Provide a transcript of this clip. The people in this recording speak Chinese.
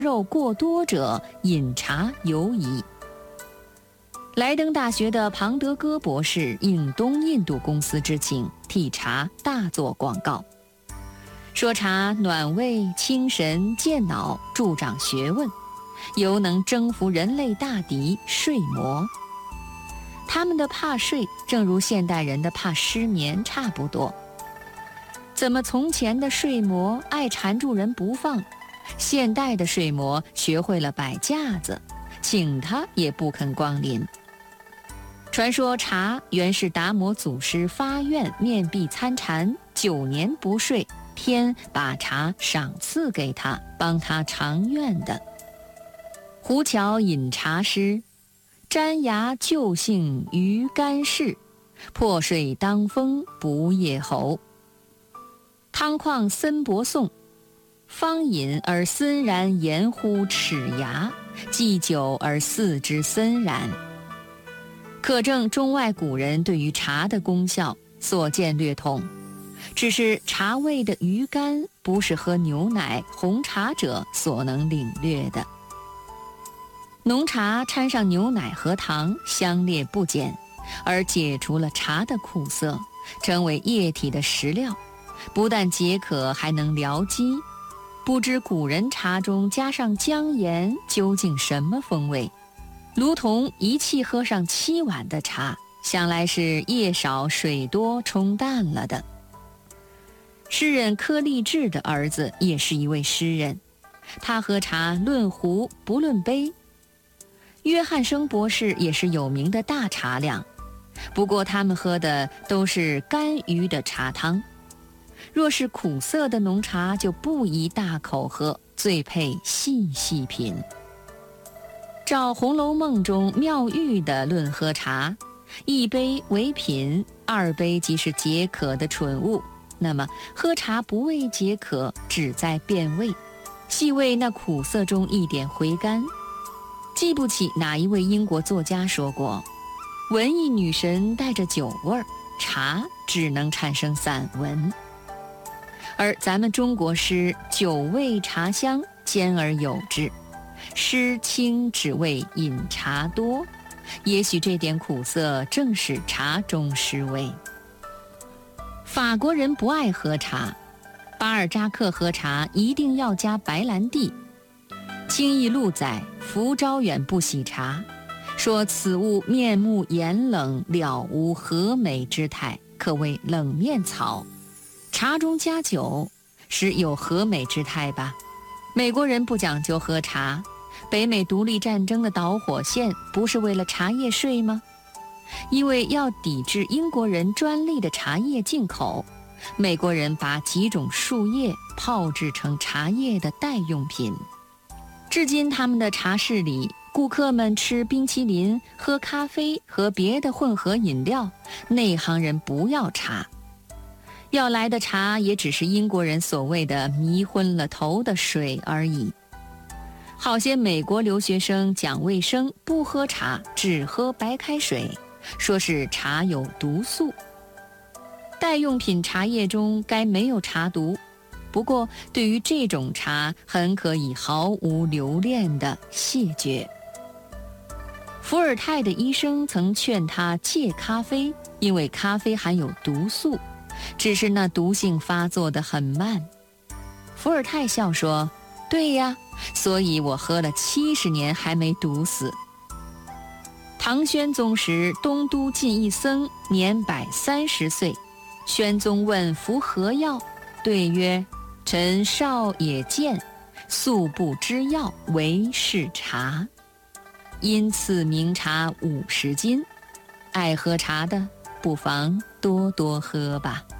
肉过多者，饮茶尤宜。莱登大学的庞德戈博士应东印度公司之请，替茶大做广告，说茶暖胃、清神、健脑、助长学问，尤能征服人类大敌睡魔。他们的怕睡，正如现代人的怕失眠差不多。怎么从前的睡魔爱缠住人不放，现代的睡魔学会了摆架子，请他也不肯光临。传说茶原是达摩祖师发愿面壁参禅9年不睡，天把茶赏赐给他，帮他偿愿的。胡桥饮茶诗：沾牙就性于干事，破睡当风不夜喉。汤况森伯颂：方饮而森然言乎齿牙，既久而四之森然。可证中外古人对于茶的功效所见略同，只是茶味的余甘不是喝牛奶红茶者所能领略的。浓茶掺上牛奶和糖，香烈不减，而解除了茶的苦涩，成为液体的食料，不但解渴，还能疗饥。不知古人茶中加上姜盐究竟什么风味？卢仝一气喝上7碗的茶，想来是夜少水多冲淡了的。诗人柯立志的儿子也是一位诗人，他喝茶论壶不论杯。约翰生博士也是有名的大茶量，不过他们喝的都是甘于的茶汤。若是苦涩的浓茶就不宜大口喝，最配细细品。照《红楼梦》中妙玉的论喝茶，1杯为品，2杯即是解渴的蠢物。那么喝茶不为解渴，只在变味，细味那苦涩中一点回甘。记不起哪一位英国作家说过，文艺女神带着酒味儿，茶只能产生散文。而咱们中国诗酒味茶香，兼而有之，诗清只为饮茶多，也许这点苦涩正是茶中诗味。法国人不爱喝茶，巴尔扎克喝茶一定要加白兰地。清异录载福昭远不喜茶，说此物面目严冷，了无和美之态，可谓冷面草。茶中加酒，实有和美之态吧？美国人不讲究喝茶，北美独立战争的导火线不是为了茶叶税吗？因为要抵制英国人专利的茶叶进口，美国人把几种树叶泡制成茶叶的代用品。至今他们的茶室里，顾客们吃冰淇淋、喝咖啡和别的混合饮料，内行人不要茶，要来的茶也只是英国人所谓的迷昏了头的水而已。好些美国留学生讲卫生，不喝茶，只喝白开水，说是茶有毒素。代用品茶叶中该没有茶毒，不过对于这种茶很可以毫无留恋地谢绝。伏尔泰的医生曾劝他戒咖啡，因为咖啡含有毒素，只是那毒性发作得很慢。伏尔泰笑说，对呀，所以我喝了70年还没毒死。唐宣宗时，东都进一僧，年130岁。宣宗问服何药，对曰，臣少也见，素不知药，唯是茶。因赐名茶50斤，爱喝茶的不妨多多喝吧。